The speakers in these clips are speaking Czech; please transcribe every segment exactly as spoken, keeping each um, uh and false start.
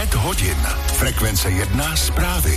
Pět hodin. Frekvence jedna zprávy.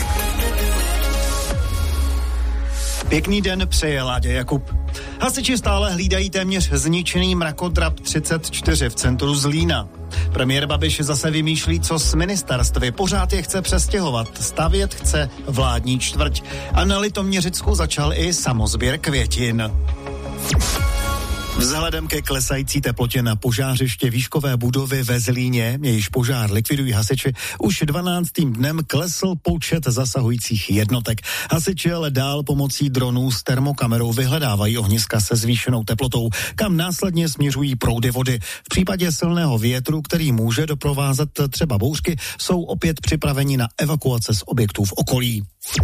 Pěkný den přeje Láďa Jakub. Hasiči stále hlídají téměř zničený mrakodrap třicet čtyři v centru Zlína. Premiér Babiš zase vymýšlí, co s ministerstvy. Pořád je chce přestěhovat, stavět chce vládní čtvrť. A na Litoměřicku začal i samosběr květin. Vzhledem ke klesající teplotě na požářiště výškové budovy ve Zlíně, jejíž požár likvidují hasiči, už dvanáctým dnem klesl počet zasahujících jednotek. Hasiči ale dál pomocí dronů s termokamerou vyhledávají ohniska se zvýšenou teplotou, kam následně směřují proudy vody. V případě silného větru, který může doprovázet třeba bouřky, jsou opět připraveni na evakuace z objektů v okolí.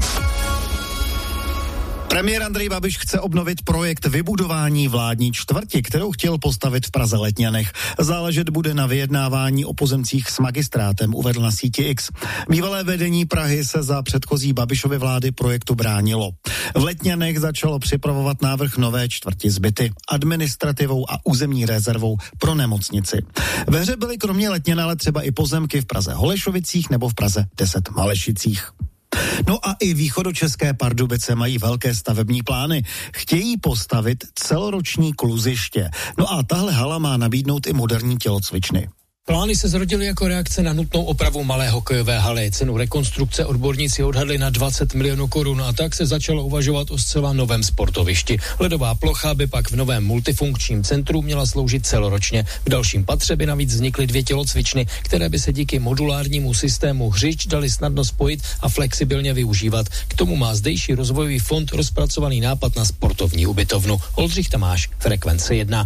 Premiér Andrej Babiš chce obnovit projekt vybudování vládní čtvrti, kterou chtěl postavit v Praze Letňanech. Záležet bude na vyjednávání o pozemcích s magistrátem, uvedl na síti X. Bývalé vedení Prahy se za předchozí Babišovy vlády projektu bránilo. V Letňanech začalo připravovat návrh nové čtvrti s byty, administrativou a územní rezervou pro nemocnici. Ve hře byly kromě Letňan ale třeba i pozemky v Praze Holešovicích nebo v Praze deset Malešicích. No a i východočeské Pardubice mají velké stavební plány. Chtějí postavit celoroční kluziště. No a tahle hala má nabídnout i moderní tělocvičny. Plány se zrodily jako reakce na nutnou opravu malé hokejové haly. Cenu rekonstrukce odborníci odhadli na dvacet milionů korun a tak se začalo uvažovat o zcela novém sportovišti. Ledová plocha by pak v novém multifunkčním centru měla sloužit celoročně. V dalším patře by navíc vznikly dvě tělocvičny, které by se díky modulárnímu systému hřišť daly snadno spojit a flexibilně využívat. K tomu má zdejší rozvojový fond rozpracovaný nápad na sportovní ubytovnu. Oldřich Tamáš, Frekvence jedna.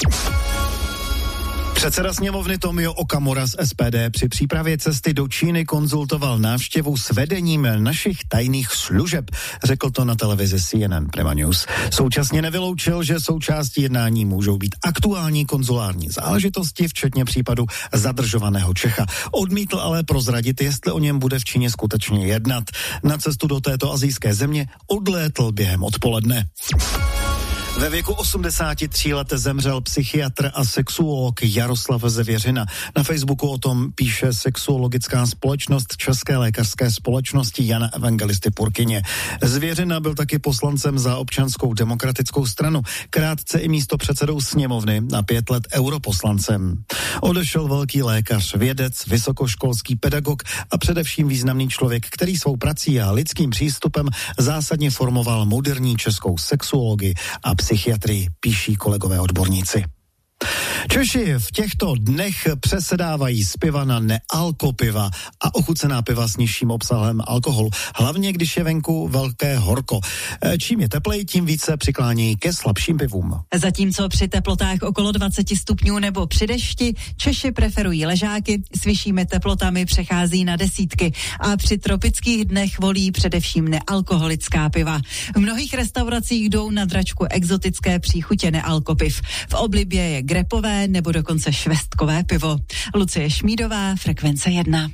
Předseda sněmovny Tomio Okamura z S P D při přípravě cesty do Číny konzultoval návštěvu s vedením našich tajných služeb, řekl to na televizi C N N Prima News. Současně nevyloučil, že součástí jednání můžou být aktuální konzulární záležitosti, včetně případu zadržovaného Čecha. Odmítl ale prozradit, jestli o něm bude v Číně skutečně jednat. Na cestu do této asijské země odlétl během odpoledne. Ve věku osmdesáti tří let zemřel psychiatr a sexuolog Jaroslav Zvěřina. Na Facebooku o tom píše sexuologická společnost České lékařské společnosti Jana Evangelisty Purkyně. Zvěřina byl taky poslancem za Občanskou demokratickou stranu, krátce i místopředsedou sněmovny, na pět let europoslancem. Odešel velký lékař, vědec, vysokoškolský pedagog a především významný člověk, který svou prací a lidským přístupem zásadně formoval moderní českou sexuologii a psychiatrii, píší kolegové odborníci. Češi v těchto dnech přesedávají z piva na nealkopiva a ochucená piva s nižším obsahem alkoholu, hlavně když je venku velké horko. Čím je teplej, tím více přiklánějí ke slabším pivům. Zatímco při teplotách okolo dvacet stupňů nebo při dešti Češi preferují ležáky, s vyššími teplotami přechází na desítky a při tropických dnech volí především nealkoholická piva. V mnohých restauracích jdou na dračku exotické příchutě nealkopiv. V oblibě je grepové nebo dokonce švestkové pivo. Lucie Šmídová, Frekvence jedna.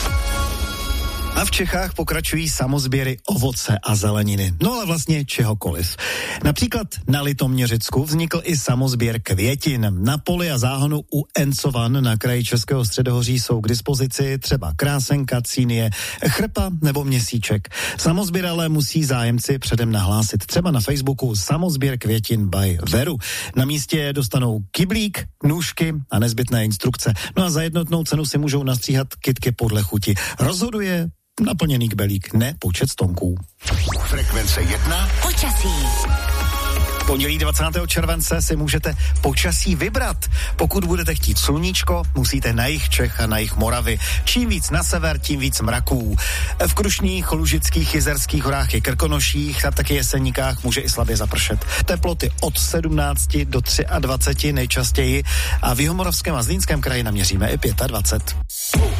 A v Čechách pokračují samosběry ovoce a zeleniny. No ale vlastně čehokoliv. Například na Litoměřicku vznikl i samosběr květin. Na poli a záhonu u Encovan na kraji Českého středohoří jsou k dispozici třeba krásenka, cínie, chrpa nebo měsíček. Samosběr ale musí zájemci předem nahlásit. Třeba na Facebooku samosběr květin by Veru. Na místě dostanou kyblík, nůžky a nezbytné instrukce. No a za jednotnou cenu si můžou nastříhat kytky podle chuti. Rozhoduje naplněný kbelík, ne počet stonků. Frekvence jedna. Počasí. Pondělí dvacátého července si můžete počasí vybrat. Pokud budete chtít sluníčko, musíte na jih Čech a na jih Moravy. Čím víc na sever, tím víc mraků. V Krušných, Lužických, Jizerských horách i Krkonoších a taky Jeseníkách může i slabě zapršet. Teploty od sedmnácti do dvaceti tři nejčastěji a v Jihomoravském a Zlínském kraji naměříme i dvacet pět.